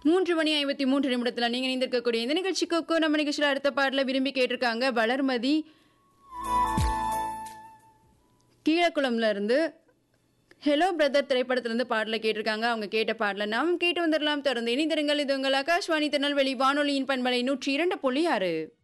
3 மணி 53 நிமிடத்துல நீங்க இணைந்திருக்கக்கூடிய இந்த நிகழ்ச்சிக்கு நம்ம நிகழ்ச்சியில அடுத்த பாடல விரும்பி கேட்டிருக்காங்க வளர்மதி கீழக்குளம்ல இருந்து ஹலோ பிரதர் திரைப்படத்துல இருந்து பாடல கேட்டிருக்காங்க. அவங்க கேட்ட பாடல நாம் கேட்டு வந்துடலாம். தொடர்ந்து இணைந்திருங்கள். இது உங்கள் ஆகாஷ்வாணி திருநெல்வேலி வானொலியின் பண்பலை 102.6.